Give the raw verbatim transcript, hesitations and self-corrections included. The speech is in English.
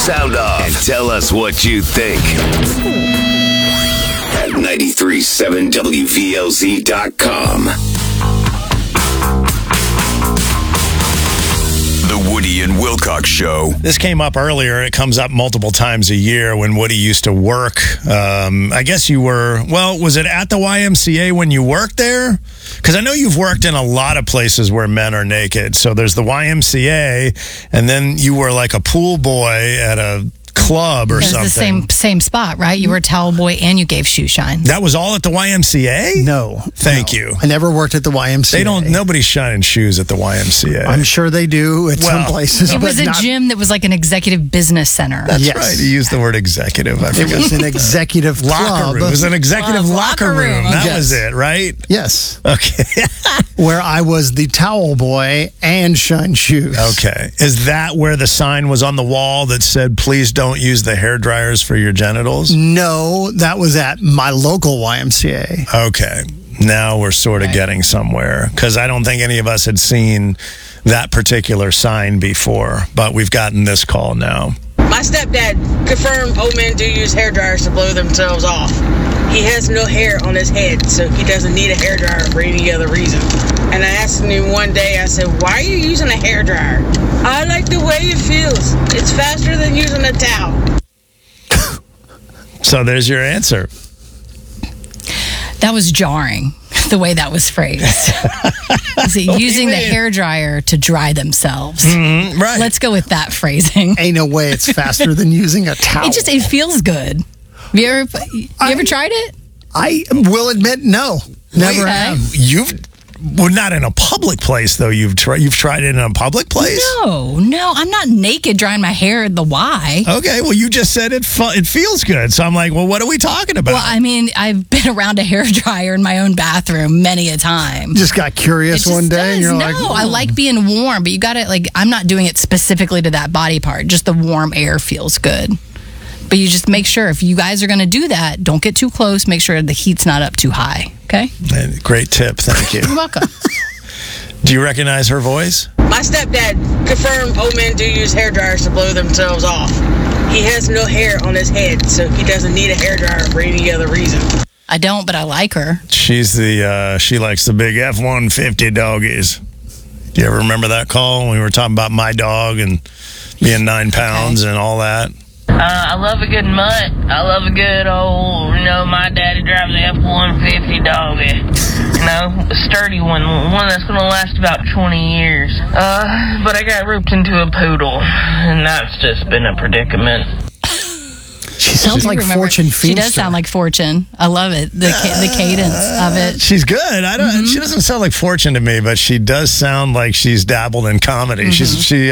sound off and tell us what you think. At ninety-three point seven W V L Z dot com. The Woody and Wilcox Show. This came up earlier. It comes up multiple times a year when Woody used to work. Um, I guess you were, well, was it at the Y M C A when you worked there? Because I know you've worked in a lot of places where men are naked. So there's the Y M C A, and then you were like a pool boy at a club or it was something. the same same spot, right? You were a towel boy and you gave shoe shines. That was all at the Y M C A? No. Thank no. you. I never worked at the Y M C A. They don't, nobody's shining shoes at the Y M C A. I'm sure they do at Well, some places. It was but a not, gym that was like an executive business center. That's yes. right. You used the word executive. I It forgot. was an executive Locker club. room. It was an executive Club, locker, locker room. room. That Yes. was it, right? Yes. Okay. Where I was the towel boy and shine shoes. Okay. Is that where the sign was on the wall that said, please don't use the hair dryers for your genitals? No, that was at my local Y M C A. Okay. Now we're sort of Right. getting somewhere because I don't think any of us had seen that particular sign before, but we've gotten this call now. My stepdad confirmed old men do use hair dryers to blow themselves off. He has no hair on his head, so he doesn't need a hair dryer for any other reason. And I asked him one day, I said, why are you using a hair dryer? I like the way it feels. It's faster than using a towel. So there's your answer. That was jarring, the way that was phrased. Is it using the hair dryer to dry themselves? Mm, right. Let's go with that phrasing. Ain't no way it's faster than using a towel. It just it feels good. Have you ever you ever I- tried it? I will admit, no. Never Okay. have. You've, well, not in a public place, though. You've, tried. you've tried it in a public place? No, no, I'm not naked drying my hair at the Y. Okay, well, you just said it fu- it feels good. So I'm like, well, what are we talking about? Well, I mean, I've been around a hair dryer in my own bathroom many a time. Just got It curious just one day, does. and you're no, like, I like being warm, but you got to like. I'm not doing it specifically to that body part. Just the warm air feels good. But you just make sure if you guys are going to do that, don't get too close. Make sure the heat's not up too high. Okay. Great tip. Thank you. You're welcome. Do you recognize her voice? My stepdad confirmed old men do use hair dryers to blow themselves off. He has no hair on his head, so he doesn't need a hair dryer for any other reason. I don't, but I like her. She's the, uh, she likes the big F one fifty doggies. Do you ever remember that call when we were talking about my dog and being nine pounds and all that? Uh, I love a good mutt. I love a good old, you know, my daddy drives an F one fifty doggy. You know, a sturdy one, one that's going to last about twenty years. Uh, but I got roped into a poodle, and that's just been a predicament. she sounds like Remember, Fortune Feimster. She does sound like Fortune. I love it. The ca- the cadence of it. She's good. I don't. She doesn't sound like Fortune to me, but she does sound like she's dabbled in comedy. She's she